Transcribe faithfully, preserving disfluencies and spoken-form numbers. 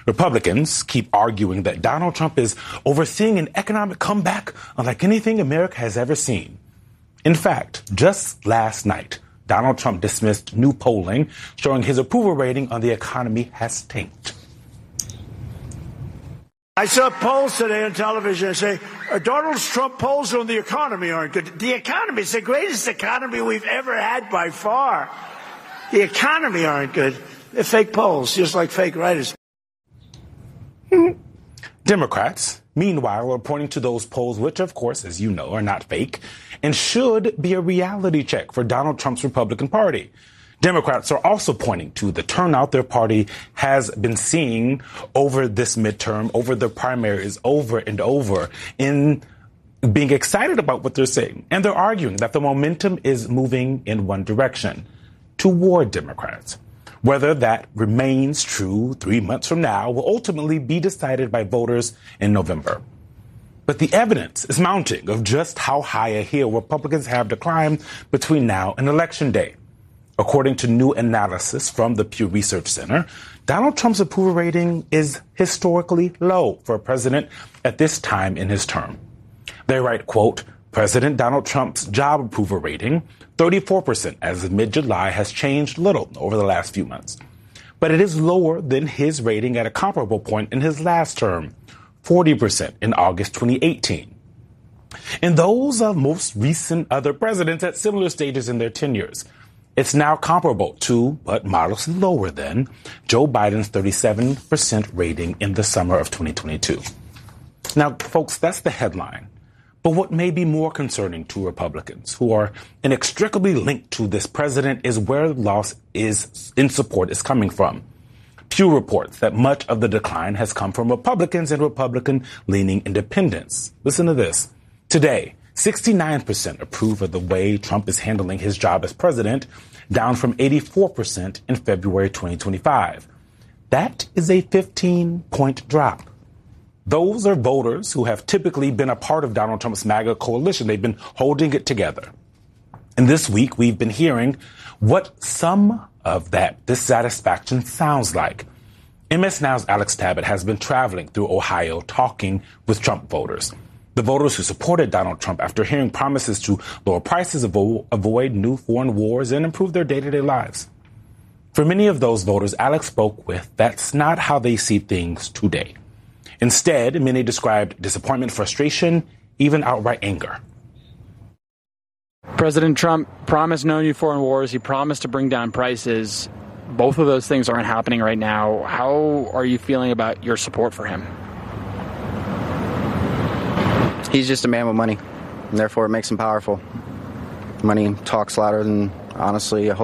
Republicans keep arguing that Donald Trump is overseeing an economic comeback unlike anything America has ever seen. In fact, just last night, Donald Trump dismissed new polling showing his approval rating on the economy has tanked. I saw polls today on television that say uh, Donald Trump polls on the economy aren't good. The economy is the greatest economy we've ever had by far. The economy aren't good. They're fake polls, just like fake writers. Democrats, meanwhile, are pointing to those polls, which, of course, as you know, are not fake and should be a reality check for Donald Trump's Republican Party. Democrats are also pointing to the turnout their party has been seeing over this midterm, over the primaries, over and over, in being excited about what they're saying. And they're arguing that the momentum is moving in one direction, toward Democrats. Whether that remains true three months from now will ultimately be decided by voters in November. But the evidence is mounting of just how high a hill Republicans have to climb between now and Election Day. According to new analysis from the Pew Research Center, Donald Trump's approval rating is historically low for a president at this time in his term. They write, quote, President Donald Trump's job approval rating, thirty-four percent as of mid-July, has changed little over the last few months. But it is lower than his rating at a comparable point in his last term, forty percent in August twenty eighteen. And those of most recent other presidents at similar stages in their tenures. It's now comparable to, but modestly lower than, Joe Biden's thirty-seven percent rating in the summer of twenty twenty-two. Now, folks, that's the headline. But what may be more concerning to Republicans, who are inextricably linked to this president, is where the loss is in support is coming from. Pew reports that much of the decline has come from Republicans and Republican-leaning independents. Listen to this. Today, sixty-nine percent approve of the way Trump is handling his job as president, down from eighty-four percent in February twenty twenty-five. That is a fifteen-point drop. Those are voters who have typically been a part of Donald Trump's MAGA coalition. They've been holding it together. And this week, we've been hearing what some of that dissatisfaction sounds like. M S Now's Alex Tabbitt has been traveling through Ohio talking with Trump voters. The voters who supported Donald Trump after hearing promises to lower prices, avo- avoid new foreign wars, and improve their day-to-day lives. For many of those voters Alex spoke with, that's not how they see things today. Instead, many described disappointment, frustration, even outright anger. President Trump promised no new foreign wars. He promised to bring down prices. Both of those things aren't happening right now. How are you feeling about your support for him? He's just a man with money, and therefore it makes him powerful. Money talks louder than, honestly, a